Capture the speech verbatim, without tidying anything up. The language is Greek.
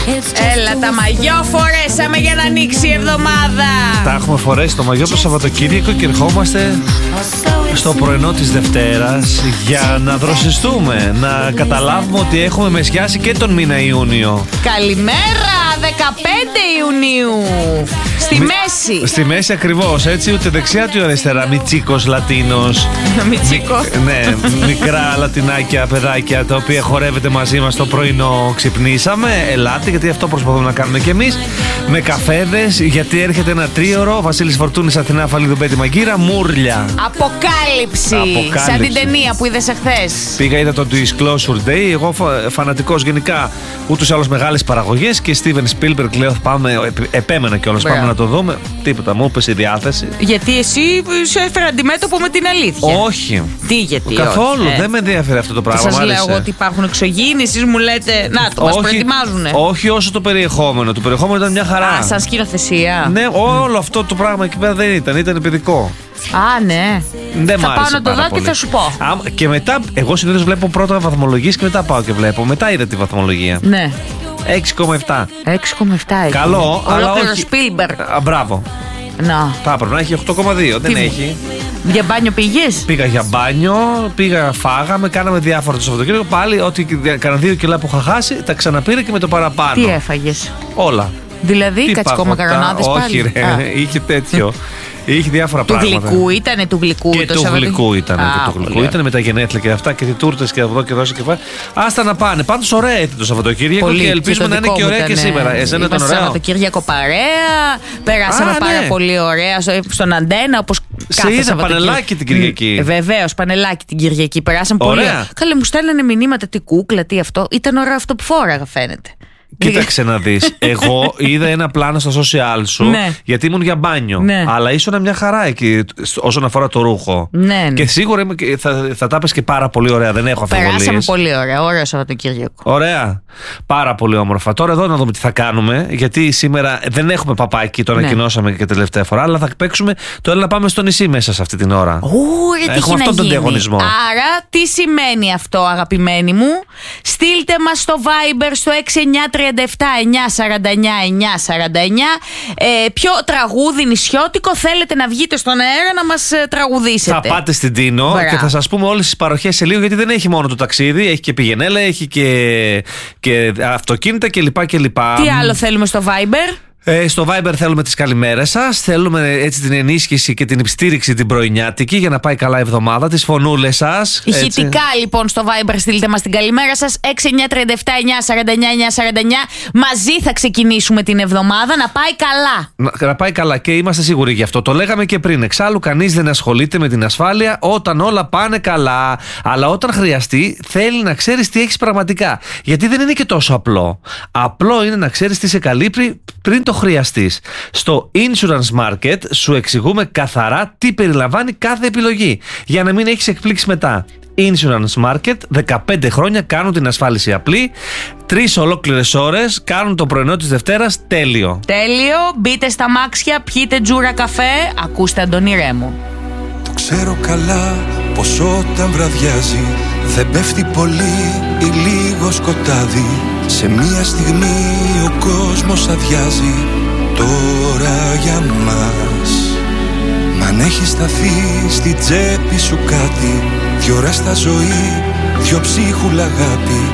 Έλα, τα μαγιό φορέσαμε για να ανοίξει η εβδομάδα. Τα έχουμε φορέσει το μαγιό το Σαββατοκύριακο και ερχόμαστε στο πρωινό της Δευτέρας για να δροσιστούμε, να καταλάβουμε ότι έχουμε μεσιάσει και τον μήνα Ιούνιο. Καλημέρα, δεκαπέντε Ιουνίου. Στη Μη, μέση. Στη μέση ακριβώς, έτσι, ούτε δεξιά ούτε αριστερά. Μιτσίκος Λατίνος. Μιτσίκο. Ναι, μικρά λατινάκια, παιδάκια τα οποία χορεύετε μαζί μας το πρωινό. Ξυπνήσαμε, ελάτε, γιατί αυτό προσπαθούμε να κάνουμε κι εμείς. Με καφέδες, γιατί έρχεται ένα τρίωρο. Βασίλης Φορτούνης, Αθηνά Φαλίδου, Πέτη Μαγκύρα, Μούρλια. Αποκάλυψη. Αποκάλυψη. Σαν την ταινία που είδες εχθές. Πήγα, είδα το Disclosure Day. Εγώ φα, φανατικός γενικά ούτως ή άλλως μεγάλες παραγωγές. Και Steven Spielberg, λέω, πάμε, επέμενα κιόλας. Πάμε να το δούμε. Τίποτα, μου έπεσε η διάθεση. Γιατί εσύ σου έφερε αντιμέτωπο με την αλήθεια. Όχι. Τι, γιατί. Καθόλου. Όχι, ε. Δεν με ενδιαφέρει αυτό το πράγμα. Σας λέω εγώ ότι υπάρχουν εξωγήινοι, εσείς μου λέτε. Να, το μας προετοιμάζουνε. Όχι όσο το περιεχόμενο. Το περιεχόμενο ήταν μια χαρά. Α, σαν σκηνοθεσία. Ναι, όλο αυτό το πράγμα εκεί πέρα δεν ήταν. Ήταν παιδικό. Α, ναι. Δεν θα μ' πάω άρεσε να το πάρα δω πολύ. και θα σου πω. Α, και μετά, εγώ συνήθως βλέπω πρώτα βαθμολογίες και μετά πάω και βλέπω. Μετά είδα τη βαθμολογία. Ναι. έξι κόμμα επτά. έξι κόμμα επτά έχει. Καλό, αλλά Ολόκληρο όχι. Spielberg. Α, μπράβο. Να. Θα έπρεπε να έχει οκτώ κόμμα δύο. Δεν Τι, έχει. Για μπάνιο πήγες? Πήγα για μπάνιο, πήγα, φάγαμε, κάναμε διάφορα το Σαββατοκύριακο. Πάλι, ό,τι κάνα δύο κιλά που είχα χάσει, τα ξαναπήρε και με το παραπάνω. Τι έφαγες? Όλα. Δηλαδή, Τι κατσικόμα παγωτά, καρονάδες πάλι? Όχι, ρε, Α. είχε τέτοιο. Είχε διάφορα Του πράγματα. γλυκού ήτανε, του γλυκού Και το του Σαββατοκύριακο. γλυκού ήταν. Α, Και του γλυκού ήταν με τα γενέθλια και αυτά και τι τούρτες και εδώ και εδώ και πάλι. Άστα να πάνε. Πάντως ωραία ήταν το Σαββατοκύριακο Πολύ. και ελπίζουμε το να είναι δικό και μου ωραία και ήτανε. σήμερα. Εσένα ήταν Είμαστε ωραίο? Σαββατοκύριακο παρέα. Περάσαμε Α, πάρα ναι. πολύ ωραία στον Αντένα, όπως Σε κάθε είδα Σαββατοκύριακο. πανελάκι την Κυριακή. Βεβαίω, πανελάκι την Κυριακή. Περάσαμε πολύ Ωραία. ωραία. Καλέ, μου στέλνανε μηνύματα, τι κούκλα, τι αυτό. Ήταν ωραίο αυτό που φόραγα, φαίνεται. Κοίταξε να δεις. Εγώ είδα ένα πλάνο στα social σου, Ναι. γιατί ήμουν για μπάνιο. Ναι. Αλλά ήσουν μια χαρά εκεί όσον αφορά το ρούχο. Ναι, ναι. Και σίγουρα είμαι και- θα, θα τα πες και πάρα πολύ ωραία. Δεν έχω αμφιβολίες. Περάσαμε πολύ ωραία. Ωραίο Σαββατοκύριακο. Ωραία. Πάρα πολύ όμορφα. Τώρα εδώ να δούμε τι θα κάνουμε. Γιατί σήμερα δεν έχουμε παπάκι, το Ναι. ανακοινώσαμε και τελευταία φορά. Αλλά θα παίξουμε το έλα να πάμε στο νησί μέσα σε αυτή την ώρα. Ου, ρε, τι Έχουμε έχει να αυτόν τον γίνει. διαγωνισμό. Άρα, τι σημαίνει αυτό, αγαπημένοι μου? Στείλτε μας στο Viber στο έξι εννιά τρία επτά εννιά σαράντα εννιά εννιά σαράντα εννιά ε, ποιο τραγούδι νησιώτικο θέλετε να βγείτε στον αέρα να μας ε, τραγουδήσετε. Θα πάτε στην Τίνο. Μπράβο. Και θα σας πούμε όλες τις παροχές σε λίγο, γιατί δεν έχει μόνο το ταξίδι. Έχει και πηγενέλα, έχει και, και αυτοκίνητα κλπ. κλπ. Τι άλλο θέλουμε στο Viber? Ε, στο Viber θέλουμε τις καλημέρες σας. Θέλουμε έτσι την ενίσχυση και την στήριξη την πρωινιάτικη για να πάει καλά η εβδομάδα. Τις φωνούλες σας. Ηχητικά λοιπόν στο Viber στείλτε μας την καλημέρα σας. έξι εννιά τρία επτά εννιά σαράντα εννιά εννιά σαράντα εννιά. Μαζί θα ξεκινήσουμε την εβδομάδα να πάει καλά. Να, να πάει καλά και είμαστε σίγουροι γι' αυτό. Το λέγαμε και πριν. Εξάλλου, κανείς δεν ασχολείται με την ασφάλεια όταν όλα πάνε καλά. Αλλά όταν χρειαστεί, θέλει να ξέρεις τι έχεις πραγματικά. Γιατί δεν είναι και τόσο απλό. Απλό είναι να ξέρεις τι σε καλύπτει πριν το χρειαστείς. Στο Insurance Market σου εξηγούμε καθαρά τι περιλαμβάνει κάθε επιλογή, για να μην έχεις εκπλήξεις μετά. Insurance Market, δεκαπέντε χρόνια κάνουν την ασφάλιση απλή. Τρεις ολόκληρες ώρες κάνουν το πρωινό της Δευτέρας τέλειο. Τέλειο, μπείτε στα μάξια, πιείτε τζούρα καφέ, ακούστε Αντώνη Ρέμο. Το ξέρω καλά πως όταν βραδιάζει δεν πέφτει πολύ ή λίγο σκοτάδι. Σε μία στιγμή ο κόσμος αδειάζει τώρα για μας. Μ' αν έχει σταθεί στη τσέπη σου κάτι, δυο ώρες στα ζωή, δυο ψίχουλα αγάπη,